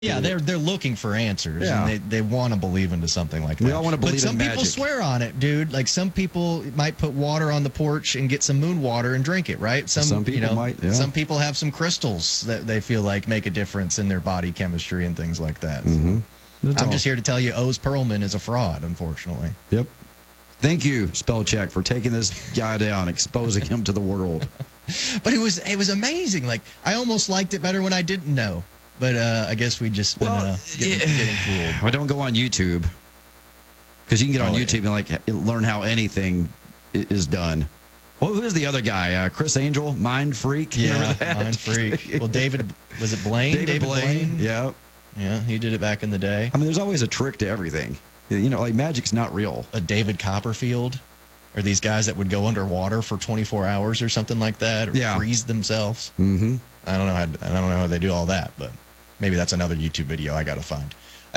Yeah, they're looking for answers, Yeah. and they want to believe into something like that. We all want to believe in magic. But some people swear on it, dude. Like, some people might put water on the porch and get some moon water and drink it, right? Some people might, yeah. Some people have some crystals that they feel like make a difference in their body chemistry and things like that. Mm-hmm. I'm just here to tell you, Oz Perlman is a fraud, unfortunately. Yep. Thank you, Spellcheck, for taking this guy down, exposing him to the world. But it was amazing. Like, I almost liked it better when I didn't know. But I guess we just been getting fooled. Well, don't go on YouTube, because you can get on YouTube and like learn how anything is done. Well, who's the other guy? Chris Angel, Mind Freak. Yeah, Mind Freak. Well, David, was it Blaine? David Blaine. Yeah. Yeah, he did it back in the day. I mean, there's always a trick to everything. You know, like magic's not real. A David Copperfield, or these guys that would go underwater for 24 hours or something like that, or freeze themselves. Mm-hmm. I don't know how they do all that, but maybe that's another YouTube video I got to find.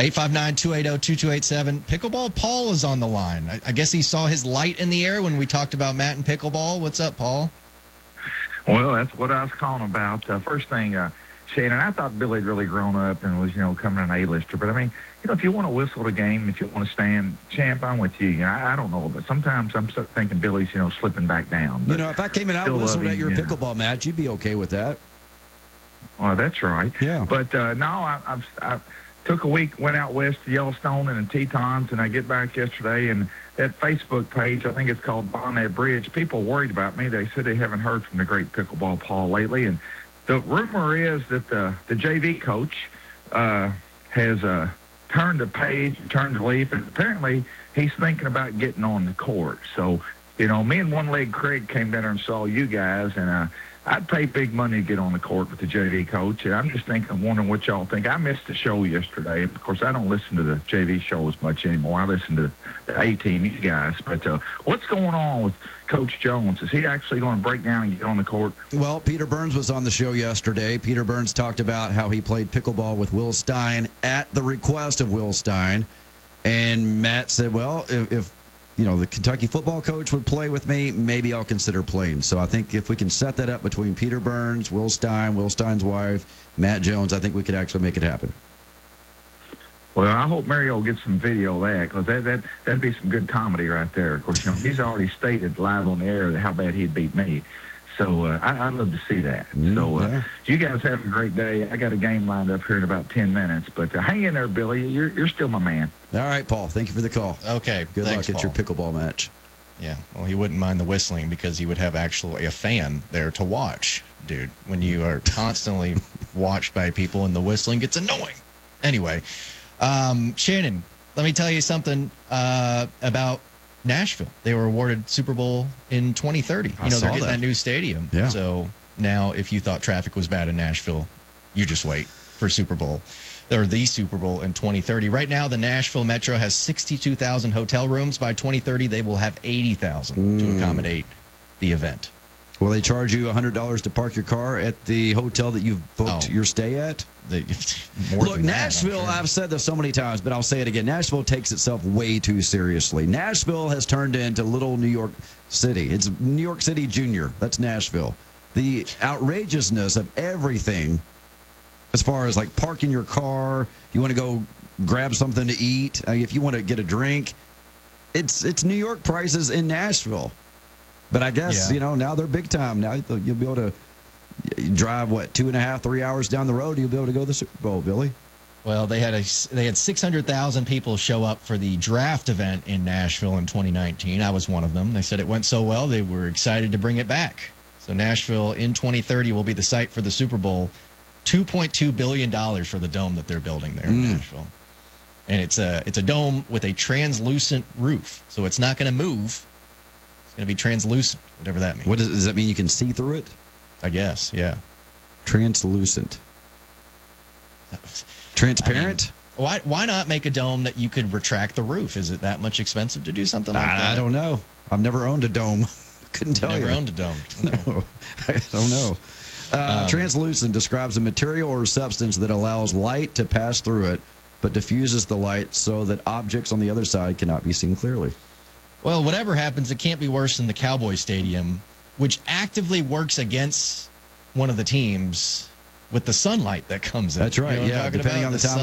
859-280-2287. Pickleball Paul is on the line. I guess he saw his light in the air when we talked about Matt and pickleball. What's up, Paul? Well, that's what I was calling about. First thing, Shannon, I thought Billy had really grown up and was, coming an A-lister. But, I mean, if you want to whistle the game, if you want to stand champ, I'm with you. I don't know. But sometimes I'm thinking Billy's, slipping back down. But if I came in out and whistled at your pickleball match, you'd be okay with that. Well, that's right. Yeah. But, no, I took a week, went out west to Yellowstone and the Tetons, and I get back yesterday, and that Facebook page, I think it's called Bonnet Bridge, people worried about me. They said they haven't heard from the great pickleball Paul lately, and the rumor is that the JV coach has turned the page, turned the leaf, and apparently he's thinking about getting on the court. So, me and One Leg Craig came down there and saw you guys, and I'd pay big money to get on the court with the JV coach, and I'm just wondering what y'all think. I missed the show yesterday. Of course, I don't listen to the JV show as much anymore. I listen to the A-Team, you guys. But what's going on with Coach Jones? Is he actually going to break down and get on the court? Well, Peter Burns was on the show yesterday. Peter Burns talked about how he played pickleball with Will Stein at the request of Will Stein. And Matt said, well, if the Kentucky football coach would play with me, maybe I'll consider playing. So I think if we can set that up between Peter Burns, Will Stein, Will Stein's wife, Matt Jones, I think we could actually make it happen. Well, I hope Mario gets some video of that, because that'd be some good comedy right there. Of course, he's already stated live on the air how bad he'd beat me. So I'd love to see that. So you guys have a great day. I got a game lined up here in about 10 minutes. But hang in there, Billy. You're still my man. All right, Paul. Thank you for the call. Okay. Good luck at your pickleball match. Yeah. Well, he wouldn't mind the whistling because he would have actually a fan there to watch, dude. When you are constantly watched by people and the whistling gets annoying. Anyway, Shannon, let me tell you something about Nashville. They were awarded Super Bowl in 2030. They're getting that new stadium. Yeah. So now if you thought traffic was bad in Nashville, you just wait for Super Bowl. Or the Super Bowl in 2030. Right now, the Nashville Metro has 62,000 hotel rooms. By 2030, they will have 80,000 to accommodate the event. Will they charge you $100 to park your car at the hotel that you've booked your stay at? Look, Nashville, I've said this so many times, but I'll say it again. Nashville takes itself way too seriously. Nashville has turned into little New York City. It's New York City Junior. That's Nashville. The outrageousness of everything, as far as like parking your car, you want to go grab something to eat, if you want to get a drink, it's New York prices in Nashville. But I guess, now they're big time. Now you'll be able to drive, 2.5, 3 hours down the road, you'll be able to go to the Super Bowl, Billy. Well, they had 600,000 people show up for the draft event in Nashville in 2019. I was one of them. They said it went so well, they were excited to bring it back. So Nashville in 2030 will be the site for the Super Bowl. $2.2 billion for the dome that they're building there in Nashville. And it's a dome with a translucent roof. So it's not going to move. It's going to be translucent, whatever that means. Does that mean you can see through it? I guess, yeah. Translucent. Transparent? Why not make a dome that you could retract the roof? Is it that much expensive to do something like that? I don't know. I've never owned a dome. Couldn't tell you. Never owned a dome. Okay. No, I don't know. Translucent describes a material or substance that allows light to pass through it, but diffuses the light so that objects on the other side cannot be seen clearly. Well, whatever happens, it can't be worse than the Cowboy Stadium, which actively works against one of the teams with the sunlight that comes in. That's right. You know what I'm Yeah, talking depending about? on the time